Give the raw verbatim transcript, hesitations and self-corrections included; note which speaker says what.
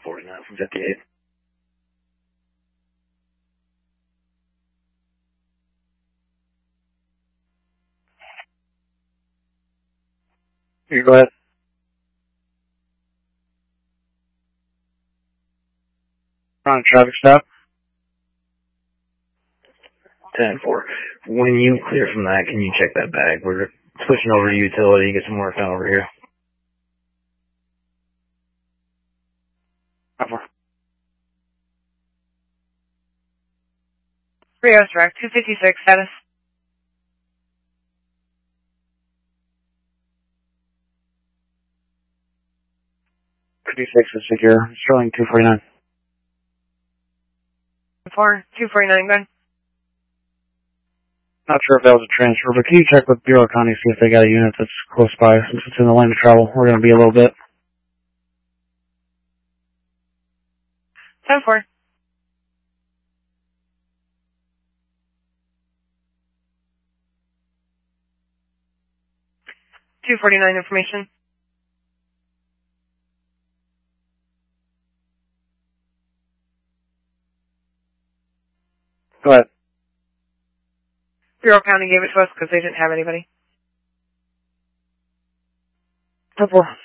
Speaker 1: forty-nine from fifty-eight. You go ahead. On a traffic stop. ten four. When you clear from that, can you check that bag? We're switching over to utility, get some work done over here. ten four.
Speaker 2: Rios Direct, two fifty-six, status.
Speaker 1: fifty-six is secure. Sterling two forty-nine.
Speaker 2: four, two forty-nine, good.
Speaker 1: Not sure if that was a transfer, but can you check with Bureau County, see if they got a unit that's close by, since it's in the lane of travel. We're going to be a little bit.
Speaker 2: ten four. two forty-nine information.
Speaker 1: Go ahead.
Speaker 2: Bureau County gave it to us because they didn't have anybody.
Speaker 1: ten four.